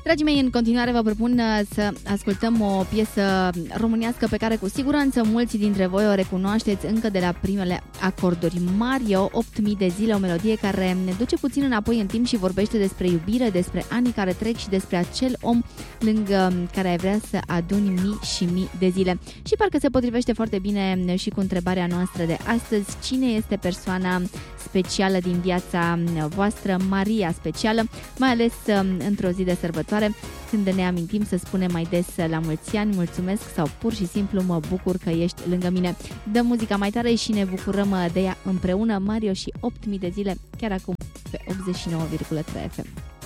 Dragii mei, în continuare vă propun să ascultăm o piesă românească pe care cu siguranță mulți dintre voi o recunoașteți încă de la primele acorduri. Mario, 8000 de zile, o melodie care ne duce puțin înapoi în timp și vorbește despre iubire, despre anii care trec și despre acel om lângă care ai vrea să aduni mii și mii de zile. Și parcă se potrivește foarte bine și cu întrebarea noastră de astăzi: cine este persoana specială din viața voastră, Maria specială, mai ales într-o zi de sărbătoare, când ne amintim să spunem mai des la mulți ani, mulțumesc sau pur și simplu mă bucur că ești lângă mine. Dăm muzica mai tare și ne bucurăm de ea împreună, Mario și 8000 de zile, chiar acum pe 89,3 FM.